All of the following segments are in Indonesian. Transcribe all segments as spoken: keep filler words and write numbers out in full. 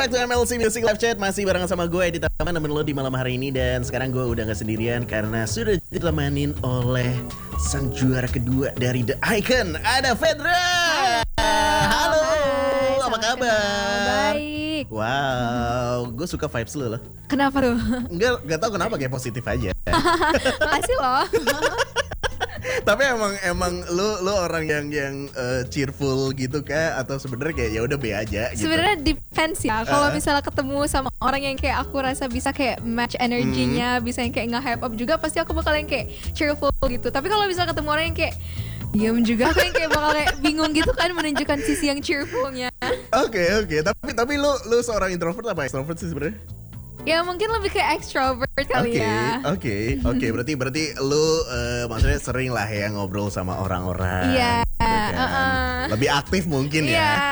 back to M L C Music Live Chat. Masih barengan sama gue Edi Taman, nemen lo di malam hari ini. Dan sekarang gue udah gak sendirian karena sudah ditemanin oleh sang juara kedua dari The Icon. Ada Fedra. Halo, Hai, apa kabar? Baik. Wow, gue suka vibes lo loh. Kenapa tuh? Enggak, gak tau kenapa, kayak positif aja. Makasih loh. Tapi emang emang lu lu orang yang yang uh, cheerful gitu kah, atau sebenarnya kayak ya udah be aja gitu. Sebenarnya depends ya. Kalau Uh. misalnya ketemu sama orang yang kayak aku rasa bisa kayak match energinya, Hmm. bisa yang kayak nge-hype up juga, pasti aku bakal yang kayak cheerful gitu. Tapi kalau misalnya ketemu orang yang kayak diam juga, aku yang kayak bakal kayak bingung gitu kan menunjukkan sisi yang cheerfulnya. Oke oke, tapi tapi lu lu seorang introvert apa extrovert sih sebenarnya? Ya mungkin lebih kayak extrovert kali Oke, ya. oke, oke. Berarti berarti lu uh, maksudnya sering lah ya ngobrol sama orang-orang. Iya, gitu kan. uh-uh. Lebih aktif mungkin Iya. ya.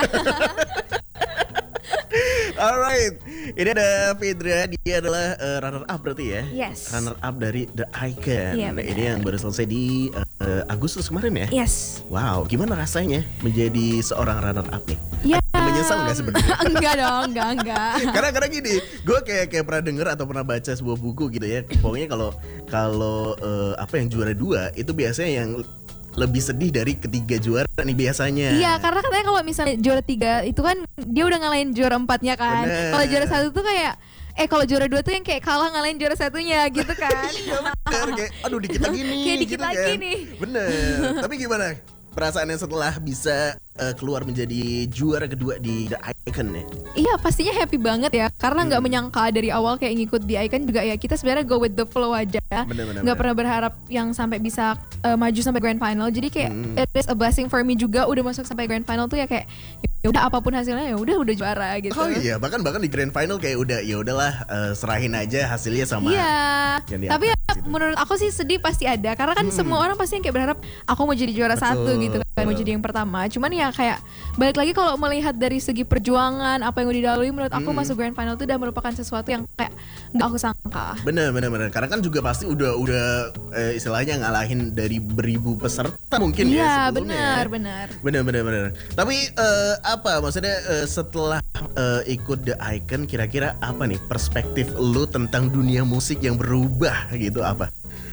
Alright, ini ada Fedra, dia adalah uh, runner up berarti ya? Yes. Runner up dari The Icon. Iya, Nah, benar. ini yang baru selesai di uh, Agustus kemarin ya? Yes. Wow, gimana rasanya menjadi seorang runner up nih? Ya. Menyesal nggak sebenarnya? Enggak dong, enggak, enggak. karena karena gini, gue kayak kayak pernah denger atau pernah baca sebuah buku gitu ya. Pokoknya kalau kalau uh, apa yang juara dua itu biasanya yang lebih sedih dari ketiga juara nih biasanya. Iya, karena katanya kalau misalnya juara tiga itu kan dia udah ngalahin juara empatnya kan. Bener. Kalau juara satu tuh kayak eh kalau juara dua tuh yang kayak kalah ngalahin juara satunya gitu kan. Iya bener, kayak aduh dikit lagi nih. Kayak dikit gitu lagi kan. nih. Bener. Tapi gimana perasaannya setelah bisa uh, keluar menjadi juara kedua di The Icon nih? Iya, pastinya happy banget ya. Karena nggak Hmm. menyangka dari awal kayak ngikut di Icon juga ya. Kita sebenarnya go with the flow aja. Bener-bener. Nggak pernah berharap yang sampai bisa uh, maju sampai grand final. Jadi kayak Hmm. it is a blessing for me juga udah masuk sampai grand final tuh ya kayak ya udah apapun hasilnya ya udah udah juara gitu. Oh iya, bahkan bahkan di grand final kayak udah ya udahlah uh, serahin aja hasilnya sama. Iya, yang di tapi ya, atas gitu. menurut aku sih sedih pasti ada. Karena kan Hmm. semua orang pasti yang kayak berharap aku mau jadi juara Betul. satu gitu kan, mau jadi yang pertama. Cuman ya kayak balik lagi kalau melihat dari segi perjuangan apa yang udah dilalui, menurut aku Hmm. masuk grand final itu udah merupakan sesuatu yang kayak nggak aku sangka. Bener bener bener. Karena kan juga pasti udah udah eh, istilahnya ngalahin dari beribu peserta mungkin ya Iya, sebelumnya. benar, ya. benar. Bener bener bener. Tapi eh, apa maksudnya eh, setelah eh, ikut The Icon, kira-kira apa nih perspektif lu tentang dunia musik yang berubah gitu apa?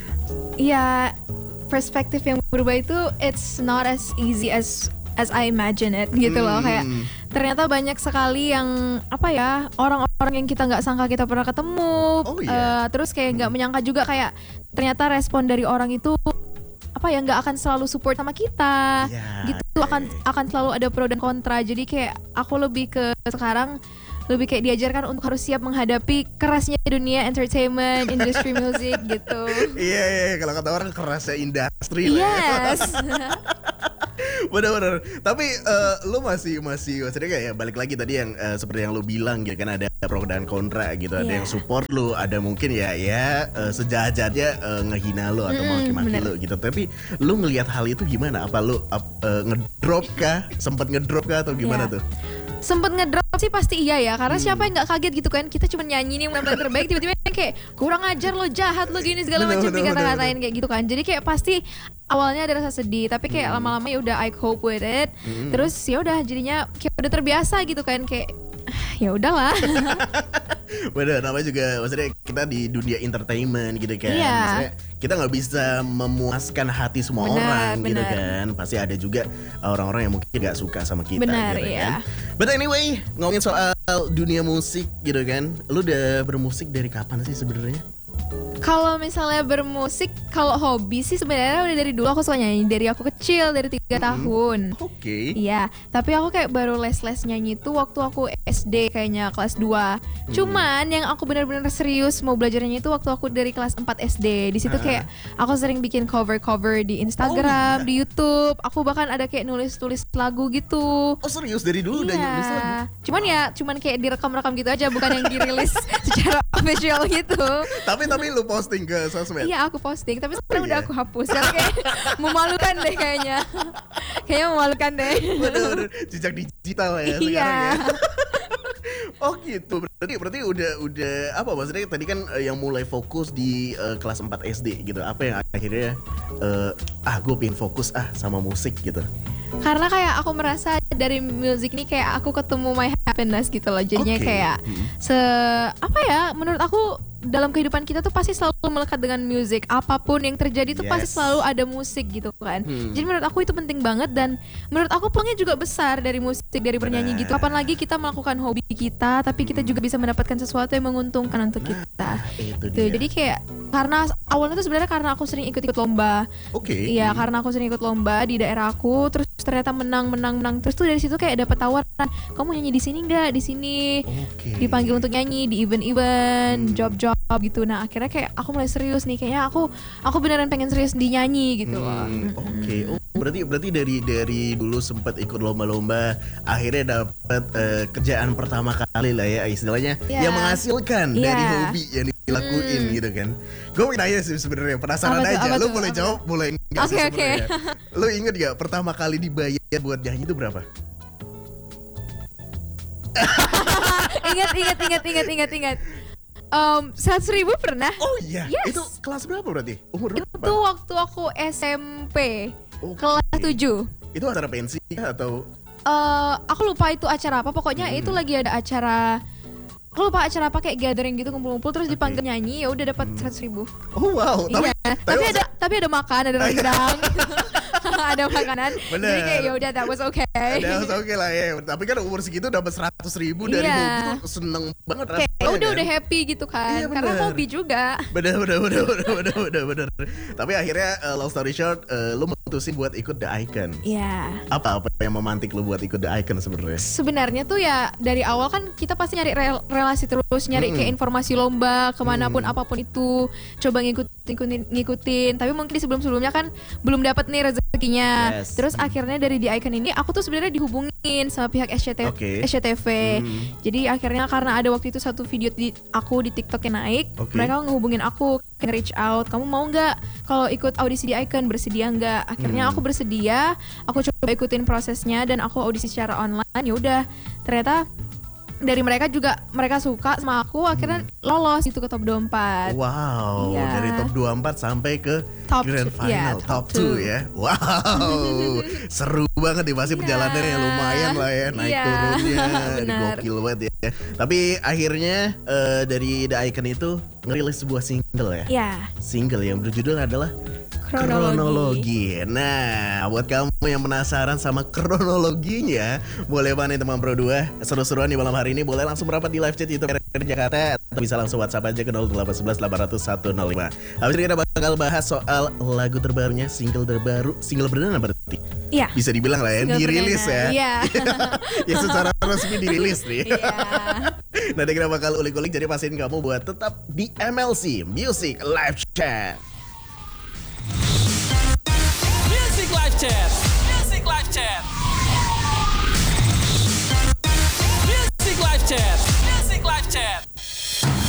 Iya, perspektif yang berubah itu it's not as easy as as I imagine it gitu loh. Hmm. Kayak ternyata banyak sekali yang apa ya, orang-orang yang kita nggak sangka kita pernah ketemu. Oh, iya. Eh, terus kayak nggak menyangka juga kayak ternyata respon dari orang itu apa ya, nggak akan selalu support sama kita. Ya, Gitu akan akan selalu ada pro dan kontra. Jadi kayak aku lebih ke sekarang lebih kayak diajarkan untuk harus siap menghadapi kerasnya dunia entertainment, industri musik gitu. Iya iya iya, kalau kata orang kerasnya industri lah. ya. Yes. Bener-bener. Tapi eh, lu masih masih maksudnya kayak ya balik lagi tadi yang eh, seperti yang lu bilang gitu kan, ada pro dan kontra gitu. Ada Iya. yang support lu, ada mungkin ya ya eh, sejahat-jahatnya eh, ngehina lu atau Mm, maki-maki bener. lu gitu. Tapi lu ngelihat hal itu gimana? Apa lu ap- eh, ngedrop kah? Sempet ngedrop kah atau gimana Iya. tuh? Sempet ngedrop sih pasti iya ya. Karena Hmm. siapa yang gak kaget gitu kan. Kita cuma nyanyi nih yang terbaik, tiba-tiba kayak kurang ajar lo, jahat lo, gini segala Bener, macam bener, dikata-katain bener, kayak gitu kan. Jadi kayak pasti awalnya ada rasa sedih, tapi kayak Hmm. lama-lama ya udah I cope with it. Hmm. Terus ya udah jadinya kayak udah terbiasa gitu kan, kayak "Ah, ya udahlah." Bener, namanya juga maksudnya kita di dunia entertainment gitu kan. Iya. Maksudnya kita nggak bisa memuaskan hati semua Benar, orang gitu benar. kan. Pasti ada juga orang-orang yang mungkin nggak suka sama kita Benar, gitu iya. kan. But anyway, ngomongin soal dunia musik gitu kan. Lu udah bermusik dari kapan sih sebenarnya? Kalau misalnya bermusik, kalau hobi sih sebenarnya udah dari dulu aku suka nyanyi, dari aku kecil, dari tiga tahun. Oke. Iya, tapi aku kayak baru les-les nyanyi itu waktu aku S D kayaknya kelas dua. Hmm. Cuman yang aku benar-benar serius mau belajar nyanyi itu waktu aku dari kelas empat S D. Di situ Ah. kayak aku sering bikin cover-cover di Instagram, Oh, iya. di YouTube. Aku bahkan ada kayak nulis-tulis lagu gitu. Oh serius dari dulu udah nulis lagu? Iya. Cuman ya cuman kayak direkam-rekam gitu aja, bukan yang dirilis secara official gitu. Tapi tapi lu posting ke sosmed? Iya, aku posting, tapi sekarang iya? udah aku hapus. Karena kayak memalukan deh kayaknya. Kayaknya memalukan deh. Bener-bener jejak digital ya sekarang Iya. ya. Oh gitu, berarti berarti udah udah apa maksudnya tadi kan eh, yang mulai fokus di eh, kelas empat S D gitu. Apa yang akhirnya eh, ah gue pengen fokus ah sama musik gitu. Karena kayak aku merasa dari musik ini kayak aku ketemu my happiness gitu loh. Jadinya Oke. kayak Hmm. se apa ya? Menurut aku dalam kehidupan kita tuh pasti selalu melekat dengan musik. Apapun yang terjadi tuh pasti Yes. selalu ada musik gitu kan. Hmm. Jadi menurut aku itu penting banget dan menurut aku peluangnya juga besar dari musik, dari bernyanyi gitu. Kapan lagi kita melakukan hobi kita, tapi kita juga bisa mendapatkan sesuatu yang menguntungkan untuk kita. Itu Tuh, dia. jadi kayak karena awalnya tuh sebenarnya karena aku sering ikut-ikut lomba. Oke. Iya, karena aku sering ikut lomba di daerah aku, terus ternyata menang, menang, menang. Terus tuh dari situ kayak dapat tawaran, kamu nyanyi di sini nggak? Di sini. Oke. Dipanggil untuk nyanyi di event-event, Hmm. job-job gitu. Nah, akhirnya kayak aku mulai serius nih, kayaknya aku aku beneran pengen serius di nyanyi gitu loh. Hmm, Mm-mm. Oke, oh, berarti berarti dari dari dulu sempat ikut lomba-lomba, akhirnya dapat eh, kerjaan pertama kali lah ya istilahnya, Iya. yang menghasilkan Iya. dari hobi yang dilakuin Hmm. gitu kan. Gue mau nanya sih sebenarnya, penasaran Apa tuh, aja. apa Lu tuh, boleh apa jawab, boleh enggak sih Oke, oke. sebenarnya. Lu inget gak pertama kali dibayar buat nyanyi itu berapa? Ingat, ingat, ingat, ingat, ingat, ingat. Um, seratus ribu pernah. Oh iya, Yes. itu kelas berapa berarti? Umur berapa? Itu waktu aku S M P Oke. kelas tujuh. Itu acara pensi atau? Eh, aku lupa itu acara apa. Pokoknya Hmm. itu lagi ada acara. Aku lupa acara apa kayak gathering gitu, ngumpul-ngumpul terus Oke. dipanggil nyanyi. Ya udah dapat seratus ribu. Oh wow, tapi Iya. Tapi ada tapi ada makan, ada rendang, ada makanan. Bener. Jadi kayak ya udah that was okay. ada oke lah ya. Tapi kan umur segitu dapat seratus ribu dari Iya. hobi tuh seneng banget Kayak rasanya. ya udah kan? udah happy gitu kan. Iya, Karena bener. hobi juga. Bener bener bener bener bener bener bener. Tapi akhirnya uh, long story short, uh, lu mutusin buat ikut The Icon. Iya. Apa apa yang memantik lu buat ikut The Icon sebenarnya? Sebenarnya tuh ya dari awal kan kita pasti nyari rel- relasi terus, nyari Mm-mm. kayak informasi lomba kemanapun Mm. apapun itu, coba ngikutin ngikutin, ngikutin. Tapi mungkin di sebelum sebelumnya kan belum dapat nih rezekinya. Yes. Terus akhirnya dari The Icon ini aku tuh sebenarnya dihubungin sama pihak S C T V, Oke. S C T V. Hmm. Jadi akhirnya karena ada waktu itu satu video di aku di TikTok yang naik, Oke. mereka ngehubungin aku, kayak reach out, kamu mau nggak kalau ikut audisi The Icon, bersedia nggak? Akhirnya Hmm. aku bersedia, aku coba ikutin prosesnya dan aku audisi secara online. Ya udah, ternyata dari mereka juga mereka suka sama aku, akhirnya lolos gitu ke top dua puluh empat. Wow, Iya. dari top dua puluh empat sampai ke Top grand two, iya, final, top top two two. ya. Wow, seru banget nih, pasti Iya. perjalanannya yang lumayan lah ya, naik Iya, turunnya, benar. gokil banget ya. Tapi akhirnya eh, dari The Icon itu ngerilis sebuah single ya. Ya, Single yang berjudul adalah kronologi. Kronologi. Nah, buat kamu yang penasaran sama kronologinya, boleh banget nih teman Pro dua seru-seruan di malam hari ini, boleh langsung merapat di live chat YouTube R R Jakarta atau bisa langsung WhatsApp aja ke nol delapan satu satu delapan nol satu nol lima. Habis ini kita bakal bahas soal lagu terbarunya, single terbaru, single perdana berarti. Iya. Bisa dibilang lah ya, Single dirilis perdana, ya. iya. Ya secara resmi dirilis nih. Iya. Nanti kita bakal ulik-ulik, jadi pastiin kamu buat tetap di M L C Music Live Chat.